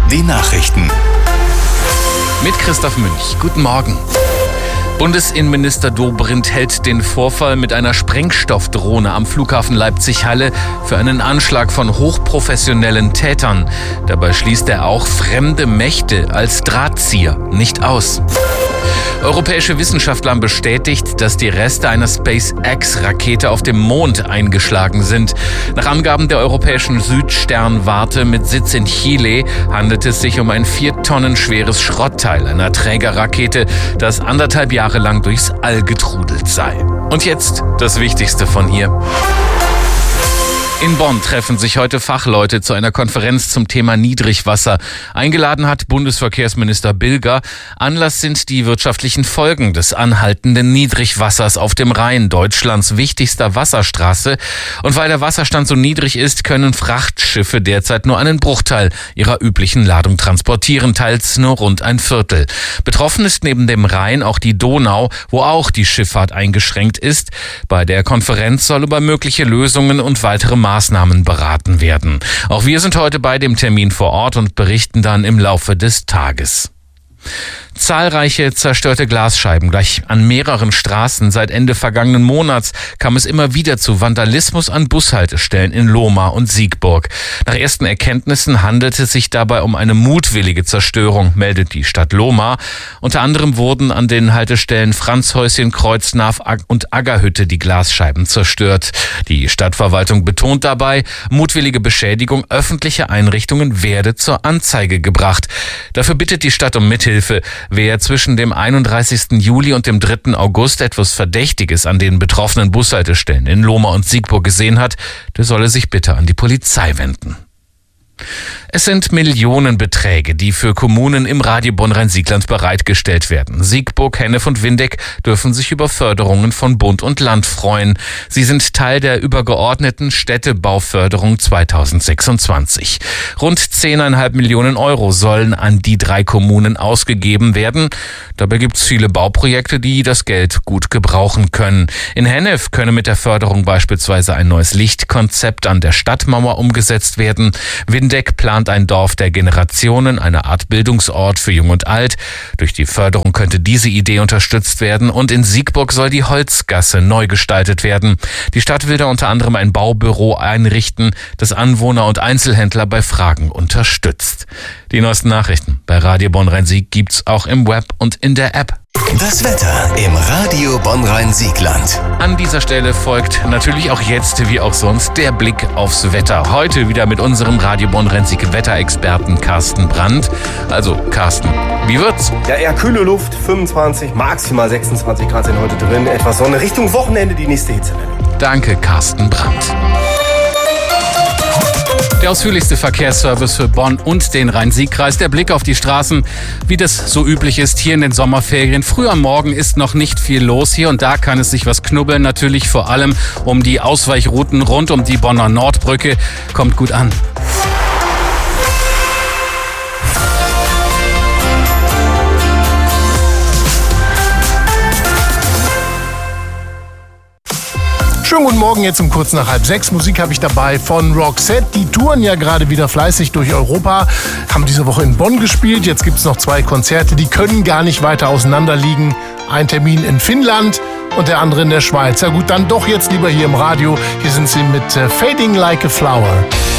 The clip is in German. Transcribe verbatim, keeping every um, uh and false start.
die Nachrichten. Mit Christoph Münch. Guten Morgen. Bundesinnenminister Dobrindt hält den Vorfall mit einer Sprengstoffdrohne am Flughafen Leipzig-Halle für einen Anschlag von hochprofessionellen Tätern. Dabei schließt er auch fremde Mächte als Drahtzieher nicht aus. Europäische Wissenschaftler haben bestätigt, dass die Reste einer SpaceX-Rakete auf dem Mond eingeschlagen sind. Nach Angaben der europäischen Südsternwarte mit Sitz in Chile handelt es sich um ein vier Tonnen schweres Schrottteil einer Trägerrakete, das anderthalb Jahre lang durchs All getrudelt sei. Und jetzt das Wichtigste von hier. In Bonn treffen sich heute Fachleute zu einer Konferenz zum Thema Niedrigwasser. Eingeladen hat Bundesverkehrsminister Bilger. Anlass sind die wirtschaftlichen Folgen des anhaltenden Niedrigwassers auf dem Rhein, Deutschlands wichtigster Wasserstraße. Und weil der Wasserstand so niedrig ist, können Frachtschiffe derzeit nur einen Bruchteil ihrer üblichen Ladung transportieren, teils nur rund ein Viertel. Betroffen ist neben dem Rhein auch die Donau, wo auch die Schifffahrt eingeschränkt ist. Bei der Konferenz soll über mögliche Lösungen und weitere Maßnahmen beraten werden. Auch wir sind heute bei dem Termin vor Ort und berichten dann im Laufe des Tages. Zahlreiche zerstörte Glasscheiben gleich an mehreren Straßen. Seit Ende vergangenen Monats kam es immer wieder zu Vandalismus an Bushaltestellen in Lohmar und Siegburg. Nach ersten Erkenntnissen handelt es sich dabei um eine mutwillige Zerstörung, meldet die Stadt Lohmar. Unter anderem wurden an den Haltestellen Franzhäuschen, Kreuznach und Aggerhütte die Glasscheiben zerstört. Die Stadtverwaltung betont dabei, mutwillige Beschädigung öffentlicher Einrichtungen werde zur Anzeige gebracht. Dafür bittet die Stadt um Mithilfe. Wer zwischen dem einunddreißigsten Juli und dem dritten August etwas Verdächtiges an den betroffenen Bushaltestellen in Lohmar und Siegburg gesehen hat, der solle sich bitte an die Polizei wenden. Es sind Millionenbeträge, die für Kommunen im Radio Bonn-Rhein-Siegland bereitgestellt werden. Siegburg, Hennef und Windeck dürfen sich über Förderungen von Bund und Land freuen. Sie sind Teil der übergeordneten Städtebauförderung zweitausendsechsundzwanzig. Rund zehn Komma fünf Millionen Euro sollen an die drei Kommunen ausgegeben werden. Dabei gibt es viele Bauprojekte, die das Geld gut gebrauchen können. In Hennef könne mit der Förderung beispielsweise ein neues Lichtkonzept an der Stadtmauer umgesetzt werden. Windeck plant ein Dorf der Generationen, eine Art Bildungsort für Jung und Alt. Durch die Förderung könnte diese Idee unterstützt werden. Und in Siegburg soll die Holzgasse neu gestaltet werden. Die Stadt will da unter anderem ein Baubüro einrichten, das Anwohner und Einzelhändler bei Fragen unterstützt. Die neuesten Nachrichten bei Radio Bonn-Rhein-Sieg gibt's auch im Web und in der App. Das Wetter im Radio Bonn-Rhein-Siegland. An dieser Stelle folgt natürlich auch jetzt, wie auch sonst, der Blick aufs Wetter. Heute wieder mit unserem Radio Bonn-Rhein-Sieg Wetterexperten Carsten Brandt. Also Carsten, wie wird's? Ja, eher kühle Luft, fünfundzwanzig, maximal sechsundzwanzig Grad sind heute drin. Etwas Sonne, Richtung Wochenende die nächste Hitzewelle. Danke, Carsten Brandt. Der ausführlichste Verkehrsservice für Bonn und den Rhein-Sieg-Kreis. Der Blick auf die Straßen, wie das so üblich ist hier in den Sommerferien. Früh am Morgen ist noch nicht viel los. Hier und da kann es sich was knubbeln. Natürlich vor allem um die Ausweichrouten rund um die Bonner Nordbrücke. Kommt gut an. Schönen guten Morgen, jetzt um kurz nach halb sechs. Musik habe ich dabei von Roxette. Die touren ja gerade wieder fleißig durch Europa, haben diese Woche in Bonn gespielt. Jetzt gibt es noch zwei Konzerte, die können gar nicht weiter auseinander liegen. Ein Termin in Finnland und der andere in der Schweiz. Ja gut, dann doch jetzt lieber hier im Radio. Hier sind sie mit uh, Fading Like a Flower.